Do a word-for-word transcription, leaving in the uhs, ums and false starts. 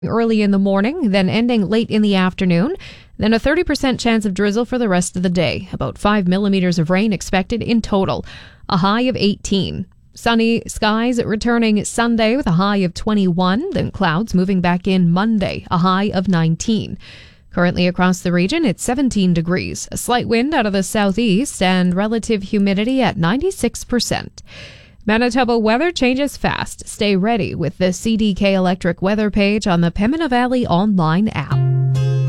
early in the morning, then ending late in the afternoon. Then a thirty percent chance of drizzle for the rest of the day. About five millimeters of rain expected in total. A high of eighteen. Sunny skies returning Sunday with a high of twenty-one. Then clouds moving back in Monday, a high of nineteen. Currently across the region, it's seventeen degrees. A slight wind out of the southeast and relative humidity at ninety-six percent. Manitoba weather changes fast. Stay ready with the C D K Electric weather page on the Pembina Valley online app.